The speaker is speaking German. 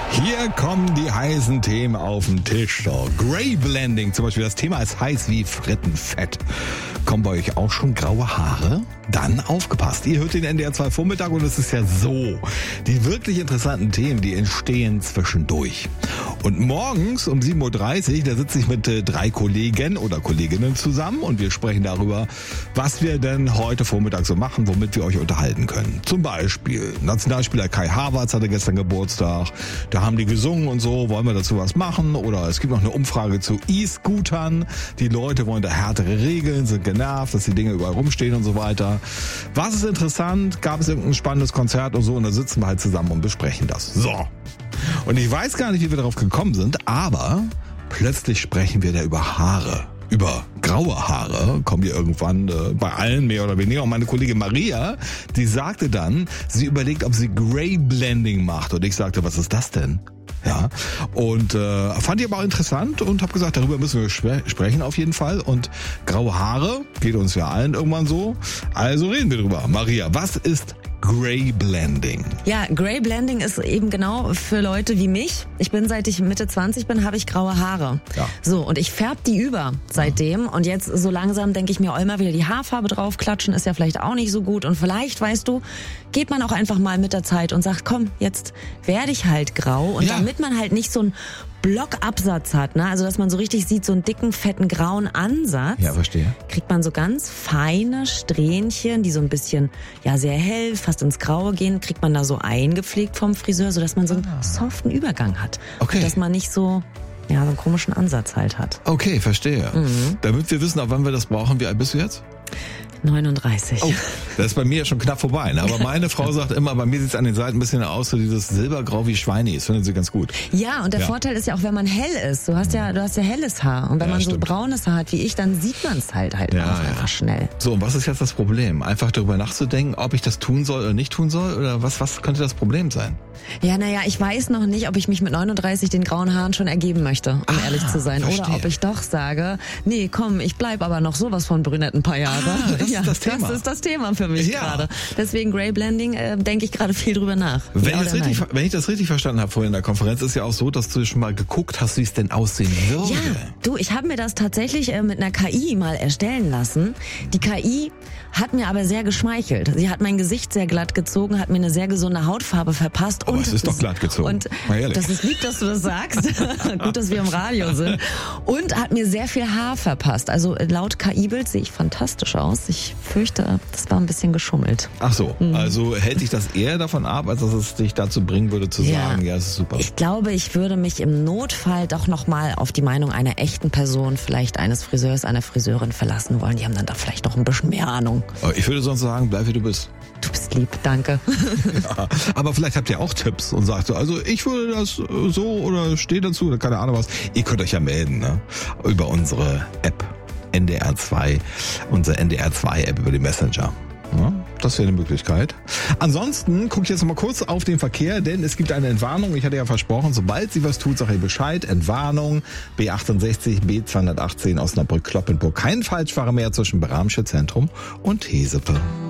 Hier kommen die heißen Themen auf den Tisch. So, Grey Blending zum Beispiel, das Thema ist heiß wie Frittenfett. Kommen bei euch auch schon graue Haare? Dann aufgepasst. Ihr hört den NDR 2 Vormittag und es ist ja so. Die wirklich interessanten Themen, die entstehen zwischendurch. Und morgens um 7.30 Uhr, da sitze ich mit 3 Kollegen oder Kolleginnen zusammen und wir sprechen darüber, was wir denn heute Vormittag so machen, womit wir euch unterhalten können. Zum Beispiel Nationalspieler Kai Havertz hatte gestern Geburtstag. Da haben die gesungen und so. Wollen wir dazu was machen? Oder es gibt noch eine Umfrage zu E-Scootern. Die Leute wollen da härtere Regeln, sind genervt, dass die Dinge überall rumstehen und so weiter. Was ist interessant? Gab es irgendein spannendes Konzert und so? Und da sitzen wir halt zusammen und besprechen das. So. Und ich weiß gar nicht, wie wir darauf gekommen sind, aber plötzlich sprechen wir da über Haare. Über graue Haare kommen wir irgendwann bei allen mehr oder weniger. Und meine Kollegin Maria, die sagte dann, sie überlegt, ob sie Grey Blending macht. Und ich sagte, was ist das denn? Ja, und fand ich aber auch interessant und habe gesagt, darüber müssen wir sprechen auf jeden Fall. Und graue Haare geht uns ja allen irgendwann so. Also reden wir drüber. Maria, was ist Grey Blending? Ja, Grey Blending ist eben genau für Leute wie mich. Ich bin, seit ich Mitte 20 bin, habe ich graue Haare. Ja. So, und ich färbe die über seitdem. Ja. Und jetzt so langsam denke ich mir, immer wieder die Haarfarbe draufklatschen, ist ja vielleicht auch nicht so gut. Und vielleicht, weißt du, geht man auch einfach mal mit der Zeit und sagt, komm, jetzt werde ich halt grau. Und damit man halt nicht so ein Blockabsatz hat, ne? Also dass man so richtig sieht, so einen dicken, fetten, grauen Ansatz. Ja, verstehe. Kriegt man so ganz feine Strähnchen, die so ein bisschen, sehr hell, fast ins Graue gehen, kriegt man da so eingepflegt vom Friseur, sodass man so einen soften Übergang hat. Okay. Und dass man nicht so einen komischen Ansatz halt hat. Okay, verstehe. Damit wir wissen, ab wann wir das brauchen, wie alt bist du jetzt? 39. Oh, das ist bei mir ja schon knapp vorbei. Ne? Aber meine Frau sagt immer, bei mir sieht es an den Seiten ein bisschen aus, so dieses Silbergrau wie Schweini. Das findet sie ganz gut. Ja, und der Vorteil ist ja auch, wenn man hell ist. Du hast ja helles Haar. Und wenn man so braunes Haar hat wie ich, dann sieht man es halt einfach schnell. So, und was ist jetzt das Problem? Einfach darüber nachzudenken, ob ich das tun soll oder nicht tun soll? Oder was könnte das Problem sein? Ja, ich weiß noch nicht, ob ich mich mit 39 den grauen Haaren schon ergeben möchte, um ehrlich zu sein. Verstehe. Oder ob ich doch sage, nee, komm, ich bleib aber noch sowas von brünett ein paar Jahre. Das ist das Thema für mich gerade. Deswegen Grey Blending, denke ich gerade viel drüber nach. Wenn ich das richtig verstanden habe vorhin in der Konferenz, ist ja auch so, dass du schon mal geguckt hast, wie es denn aussehen würde. Ja, du, ich habe mir das tatsächlich mit einer KI mal erstellen lassen. Die KI hat mir aber sehr geschmeichelt. Sie hat mein Gesicht sehr glatt gezogen, hat mir eine sehr gesunde Hautfarbe verpasst. Aber es ist doch glatt gezogen. Und das ist lieb, dass du das sagst. Gut, dass wir im Radio sind. Und hat mir sehr viel Haar verpasst. Also laut KI-Bild sehe ich fantastisch aus. Ich fürchte, das war ein bisschen geschummelt. Ach so, also hält dich das eher davon ab, als dass es dich dazu bringen würde zu sagen, ja, das ist super. Ich glaube, ich würde mich im Notfall doch nochmal auf die Meinung einer echten Person, vielleicht eines Friseurs, einer Friseurin verlassen wollen. Die haben dann da vielleicht noch ein bisschen mehr Ahnung. Ich würde sonst sagen, bleib wie du bist. Du bist lieb, danke. Ja, aber vielleicht habt ihr auch Tipps und sagt so, also ich würde das so oder stehe dazu oder keine Ahnung was. Ihr könnt euch ja melden, ne? Über unsere App NDR 2, unsere NDR 2 App über den Messenger. Ja, das wäre eine Möglichkeit. Ansonsten gucke ich jetzt noch mal kurz auf den Verkehr, denn es gibt eine Entwarnung. Ich hatte ja versprochen, sobald sie was tut, sage ich Bescheid. Entwarnung, B68, B218 Osnabrück-Kloppenburg. Kein Falschfahrer mehr zwischen Bramsche Zentrum und Hesepe.